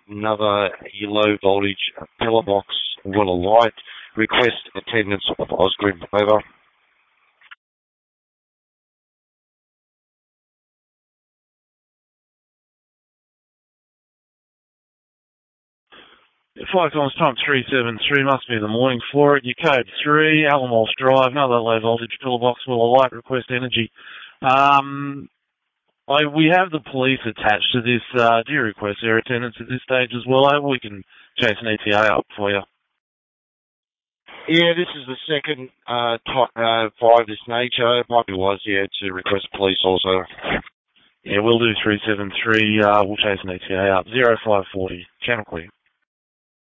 another low voltage pillar box will alight. Request attendance of Osgrim. Over. 5 times time 373 must be the morning for it. Your code 3, Alan Walsh Drive, another low voltage pillar box will alight. Request energy. We have the police attached to this. Do you request their attendance at this stage as well? We can chase an ETA up for you. Yeah, this is the second fire of this nature. It might be wise, to request police also. Yeah, we'll do 373. We'll chase an ETA up. 0540. Channel clear.